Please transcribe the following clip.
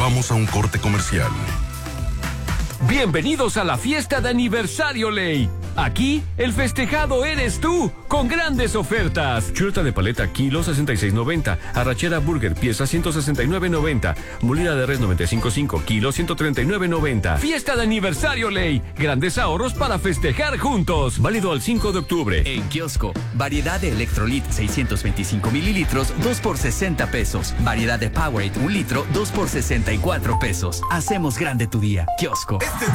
Vamos a un corte comercial. Bienvenidos a la fiesta de aniversario Ley. Aquí, el festejado eres tú, con grandes ofertas. Chuleta de paleta, kilo 66.90. Arrachera burger, pieza 169.90. Molida de res 95.5, kilo 139.90. Fiesta de aniversario Ley. Grandes ahorros para festejar juntos. Válido al 5 de octubre. En kiosco, variedad de Electrolit 625 mililitros, 2 por 60 pesos. Variedad de Powerade 1 litro, 2 por 64 pesos. Hacemos grande tu día. Kiosco.